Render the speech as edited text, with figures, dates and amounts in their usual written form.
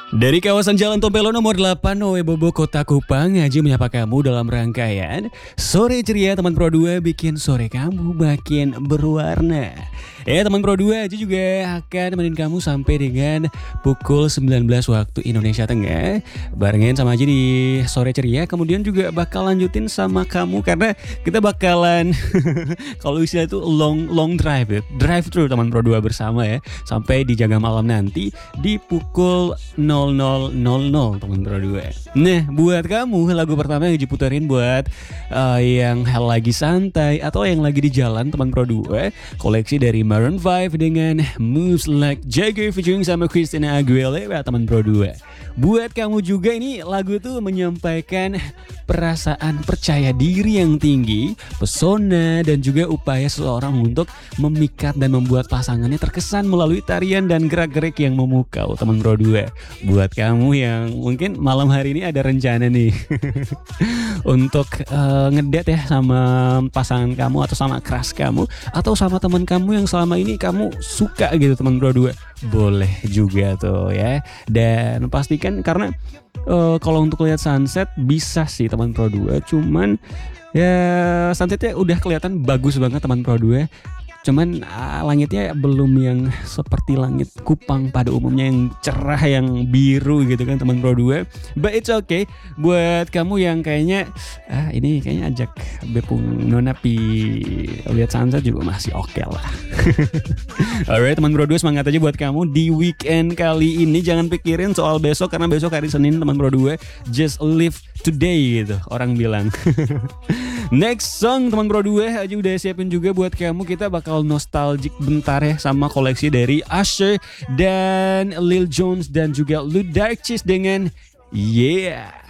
Dari kawasan Jalan Tompelo nomor 8 Bobo Kota Kupang, Haji menyapa kamu dalam rangkaian Sore Ceria Teman Pro 2 bikin sore kamu makin berwarna. Teman Pro 2, Haji juga akan nemenin kamu sampai dengan pukul 19 waktu Indonesia Tengah. Barengin sama Haji di Sore Ceria, kemudian juga bakal lanjutin sama kamu karena kita bakalan kalau istilah itu long drive ya. Drive thru Teman Pro 2 bersama ya. Sampai di jaga malam nanti di pukul 00.00 Teman Pro 2. Nah, buat kamu lagu pertama yang diputerin buat yang lagi santai atau yang lagi di jalan Teman Pro 2, koleksi dari Maroon 5 dengan Moves Like Jagger featuring sama Christina Aguilera Teman Pro 2. Buat kamu juga ini lagu tuh menyampaikan perasaan percaya diri yang tinggi, pesona dan juga upaya seseorang untuk memikat dan membuat pasangannya terkesan melalui tarian dan gerak-gerik yang memukau Teman Pro 2. Buat kamu yang mungkin malam hari ini ada rencana nih untuk ngedate ya sama pasangan kamu atau sama crush kamu atau sama teman kamu yang selama ini kamu suka gitu Teman Pro 2, boleh juga tuh ya. Dan pastikan karena kalau untuk lihat sunset bisa sih Teman Pro 2, cuman ya sunsetnya udah kelihatan bagus banget Teman Pro 2. Cuman langitnya belum yang seperti langit Kupang pada umumnya yang cerah, yang biru gitu kan Teman Pro 2. But it's okay. Buat kamu yang kayaknya ini kayaknya ajak Bepung Nona pi lihat sunset juga masih oke lah. Alright Teman Pro 2, semangat aja buat kamu di weekend kali ini. Jangan pikirin soal besok karena besok hari Senin Teman Pro 2. Just live today gitu orang bilang. Next song Teman Pro 2 aja udah siapin juga buat kamu. Kita bakal nostalgic bentar ya sama koleksi dari Usher dan Lil Jon dan juga Ludacris dengan Yeah.